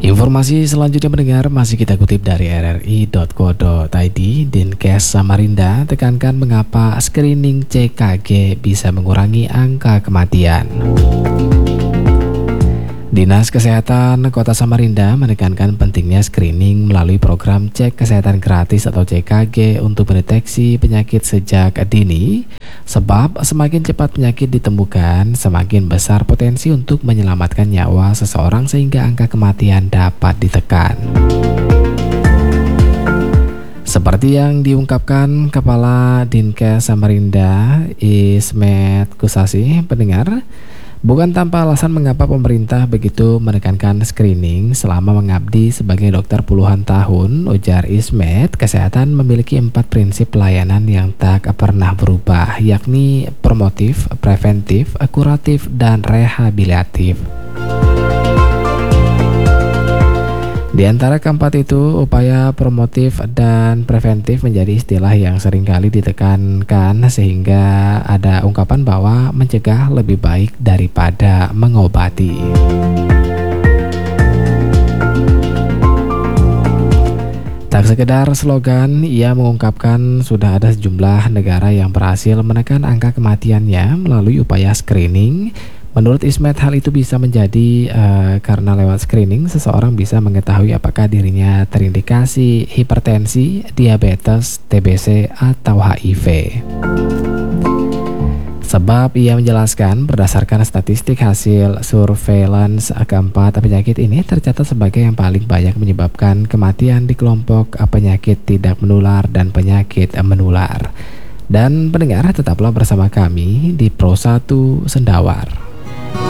Informasi selanjutnya mendengar masih kita kutip dari rri.co.id. Dinkes Samarinda tekankan mengapa screening CKG bisa mengurangi angka kematian. Dinas Kesehatan Kota Samarinda menekankan pentingnya screening melalui program cek kesehatan gratis atau CKG untuk mendeteksi penyakit sejak dini, sebab semakin cepat penyakit ditemukan, semakin besar potensi untuk menyelamatkan nyawa seseorang sehingga angka kematian dapat ditekan. Seperti yang diungkapkan Kepala Dinkes Samarinda, Ismet Kusasi, pendengar, bukan tanpa alasan mengapa pemerintah begitu menekankan screening selama mengabdi sebagai dokter puluhan tahun, ujar Ismet. Kesehatan memiliki 4 prinsip pelayanan yang tak pernah berubah, yakni promotif, preventif, kuratif, dan rehabilitatif. Di antara keempat itu, upaya promotif dan preventif menjadi istilah yang seringkali ditekankan sehingga ada ungkapan bahwa mencegah lebih baik daripada mengobati. Tak sekedar slogan, ia mengungkapkan sudah ada sejumlah negara yang berhasil menekan angka kematiannya melalui upaya screening. Menurut Ismet, hal itu bisa menjadi karena lewat screening seseorang bisa mengetahui apakah dirinya terindikasi hipertensi, diabetes, TBC, atau HIV. Sebab ia menjelaskan berdasarkan statistik hasil surveillance keempat penyakit ini tercatat sebagai yang paling banyak menyebabkan kematian di kelompok penyakit tidak menular dan penyakit menular. Dan pendengar, tetaplah bersama kami di Pro 1 Sendawar.